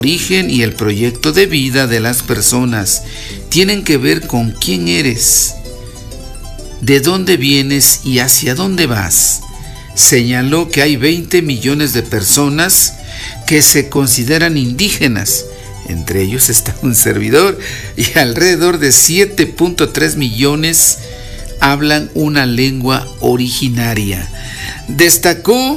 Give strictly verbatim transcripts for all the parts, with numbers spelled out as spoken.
origen y el proyecto de vida de las personas tienen que ver con quién eres, de dónde vienes y hacia dónde vas. Señaló que hay veinte millones de personas que se consideran indígenas, entre ellos está un servidor, y alrededor de siete punto tres millones hablan una lengua originaria. Destacó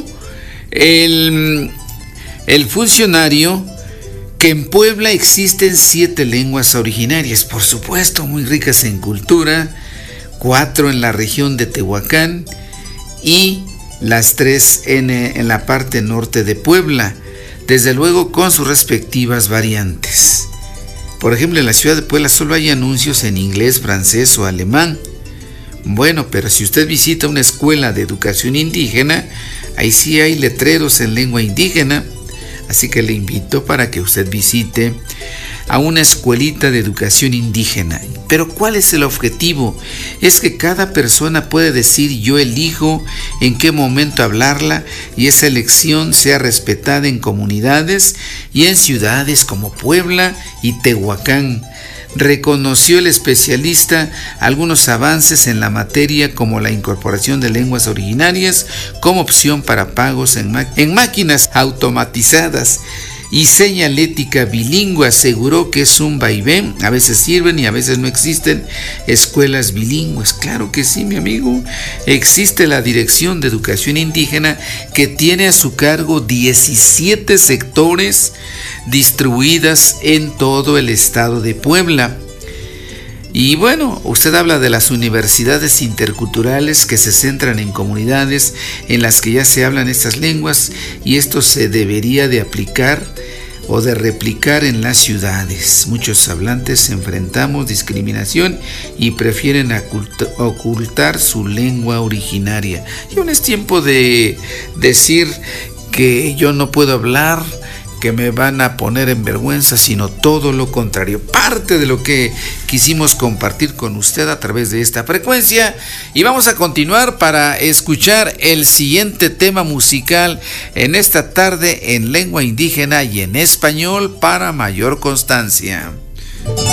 el, el funcionario que en Puebla existen siete lenguas originarias, por supuesto, muy ricas en cultura, cuatro en la región de Tehuacán y las tres en, en la parte norte de Puebla, desde luego con sus respectivas variantes. Por ejemplo, en la ciudad de Puebla solo hay anuncios en inglés, francés o alemán. Bueno, pero si usted visita una escuela de educación indígena, ahí sí hay letreros en lengua indígena. Así que le invito para que usted visite a una escuelita de educación indígena. Pero ¿cuál es el objetivo? Es que cada persona puede decir yo elijo en qué momento hablarla y esa elección sea respetada en comunidades y en ciudades como Puebla y Tehuacán. Reconoció el especialista algunos avances en la materia como la incorporación de lenguas originarias como opción para pagos en, en máquinas automatizadas y señalética bilingüe. Aseguró que es un vaivén, a veces sirven y a veces no existen escuelas bilingües. Claro que sí, mi amigo, existe la Dirección de Educación Indígena que tiene a su cargo diecisiete sectores distribuidas en todo el estado de Puebla. Y bueno, usted habla de las universidades interculturales que se centran en comunidades en las que ya se hablan estas lenguas y esto se debería de aplicar o de replicar en las ciudades. Muchos hablantes enfrentamos discriminación y prefieren oculta, ocultar su lengua originaria. Y aún es tiempo de decir que yo no puedo hablar, que me van a poner en vergüenza, sino todo lo contrario. Parte de lo que quisimos compartir con usted a través de esta frecuencia. Y vamos a continuar para escuchar el siguiente tema musical en esta tarde en lengua indígena y en español para mayor constancia.